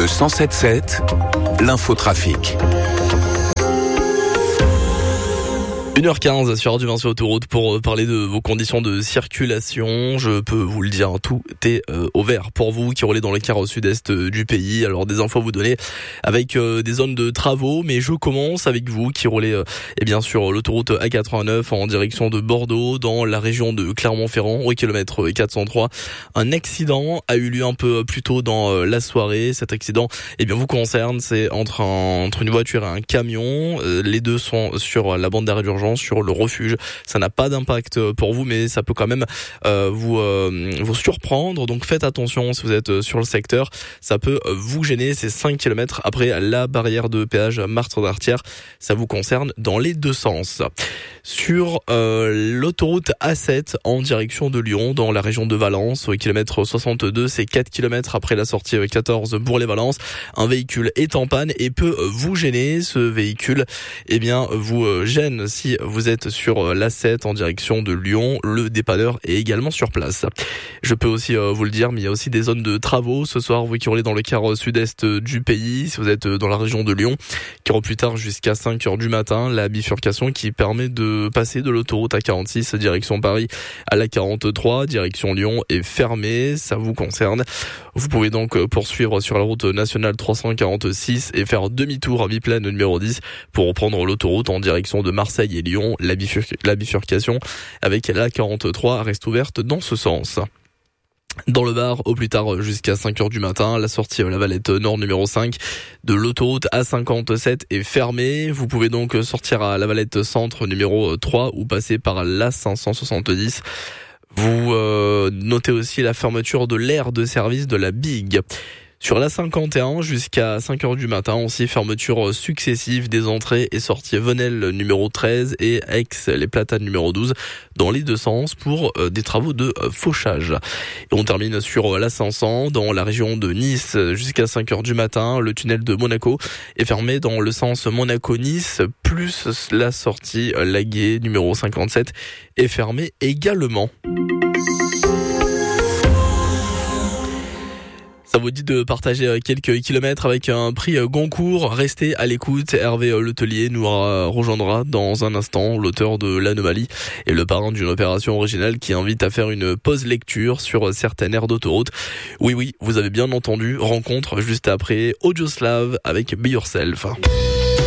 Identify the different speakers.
Speaker 1: Le 107.7, l'infotrafic.
Speaker 2: 1h15 sur Radio Vinci Autoroute pour parler de vos conditions de circulation. Je peux vous le dire, tout est au vert pour vous qui roulez dans le quart au sud-est du pays. Alors des infos à vous donner avec des zones de travaux, mais je commence avec vous qui roulez sur l'autoroute A89 en direction de Bordeaux dans la région de Clermont-Ferrand au kilomètre 403. Un accident a eu lieu un peu plus tôt dans la soirée. Cet accident vous concerne, c'est entre une voiture et un camion. Les deux sont sur la bande d'arrêt d'urgence, sur le refuge. Ça n'a pas d'impact pour vous, mais ça peut quand même vous surprendre. Donc faites attention si vous êtes sur le secteur. Ça peut vous gêner. C'est 5 km après la barrière de péage Martre d'Artière. Ça vous concerne dans les deux sens. Sur l'autoroute A7 en direction de Lyon, dans la région de Valence, au kilomètre 62, c'est 4 km après la sortie 14 Bourg-les-Valence. Un véhicule est en panne et peut vous gêner. Ce véhicule, vous gêne si vous êtes sur l'A7 en direction de Lyon. Le dépanneur est également sur place. Je peux aussi vous le dire, mais il y a aussi des zones de travaux. Ce soir, vous qui roulez dans le quart sud-est du pays, si vous êtes dans la région de Lyon, qui aura plus tard jusqu'à 5h du matin, la bifurcation qui permet de passer de l'autoroute A46 direction Paris à la 43 direction Lyon est fermée. Ça vous concerne. Vous pouvez donc poursuivre sur la route nationale 346 et faire demi-tour à Biplaine numéro 10 pour reprendre l'autoroute en direction de Marseille et Lyon. La bifurcation avec la 43 reste ouverte dans ce sens. Dans le Var, au plus tard jusqu'à 5h du matin, la sortie La Valette Nord numéro 5 de l'autoroute A57 est fermée. Vous pouvez donc sortir à La Valette Centre numéro 3 ou passer par la 570. Vous notez aussi la fermeture de l'aire de service de la Big. Sur la 51 jusqu'à 5h du matin, aussi fermeture successive des entrées et sorties Venelle numéro 13 et Aix les Platanes numéro 12 dans les deux sens pour des travaux de fauchage. Et on termine sur la 500 dans la région de Nice jusqu'à 5h du matin. Le tunnel de Monaco est fermé dans le sens Monaco-Nice plus la sortie Laguier numéro 57 est fermée également. Ça vous dit de partager quelques kilomètres avec un prix Goncourt. Restez à l'écoute. Hervé Letellier nous rejoindra dans un instant, l'auteur de L'Anomalie et le parrain d'une opération originale qui invite à faire une pause lecture sur certaines aires d'autoroute. Oui, vous avez bien entendu. Rencontre juste après Audioslave avec Be Yourself.